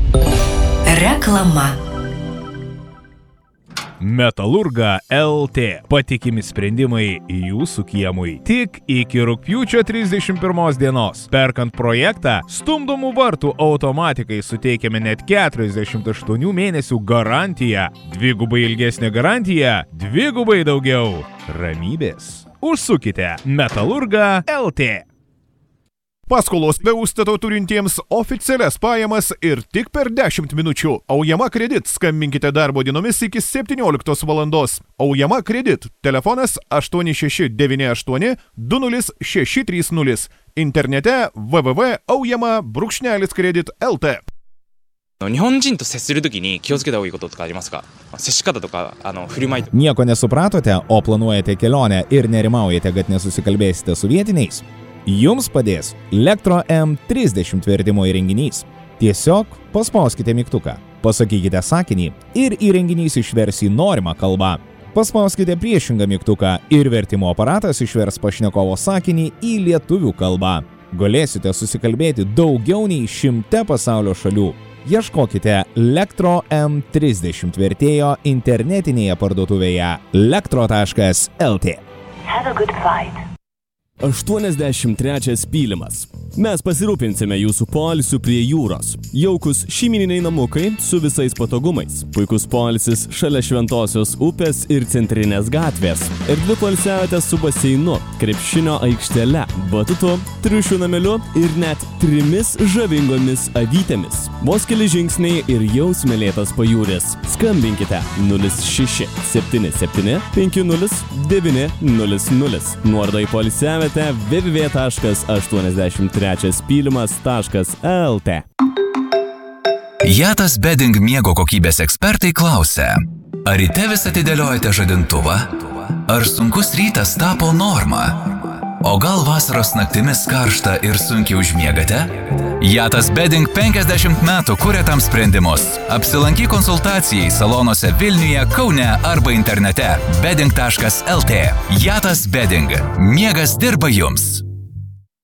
Reklama. Metalurga LT. Patikimi sprendimai jūsų kiemui. Tik iki rugpjūčio 31 dienos. Perkant projektą, stumdomų vartų automatikai suteikiame net 48 mėnesių garantiją. Dvigubai ilgesnė garantija, dvigubai daugiau ramybės. Užsukite Metalurga LT. Paskolos be užstato turintiems oficialias pajamas ir tik per 10 minučių. Aujama kredit. Skambinkite darbo dienomis iki 17 valandos. Aujama kredit. Telefonas 8698 20630. Internete www.aujama-kredit.lt。 日本人と接するときに気をつけた方がいいこととかありますか？接し方とか振る舞い。 Nieko nesupratote, o planuojate kelionę ir nerimaujate, kad nesusikalbėsite su vietiniais? Jums padės Elektro M30 vertimo įrenginys. Tiesiog paspauskite mygtuką, pasakykite sakinį ir įrenginys išvers į norimą kalbą. Paspauskite priešingą mygtuką ir vertimo aparatas išvers pašnekovo sakinį į lietuvių kalbą. Galėsite susikalbėti daugiau nei 100 pasaulio šalių. Ieškokite Elektro M30 vertėjo internetinėje parduotuvėje elektro.lt. Have a good fight. 83 pylimas. Mes pasirūpinsime jūsų poilsiu prie jūros. Jaukus šeimyniniai namukai su visais patogumais. Puikus poilsis šalia Šventosios upės ir centrinės gatvės. Erdvi poilsiavietės su baseinu, krepšinio aikštele, batutu, triušių nameliu ir net 3 žavingomis avytėmis. Vos keli žingsniai ir jau smėlėtas pajūris. Skambinkite 06 77 50 900. Nuoroda į poilsiavietę www.83pylimas.lt. Jatas Bedding miego kokybės ekspertai klausia, ar ryte vis atidėliojate žadintuvą? Ar sunkus rytas tapo norma? O gal vasaros naktimis karšta ir sunkiai užmiegate? Jatas Bedding 50 metų kuria tam sprendimus. Apsilankyk konsultacijai salonuose Vilniuje, Kaune arba internete bedding.lt. Jatas Bedding. Miegas dirba jums.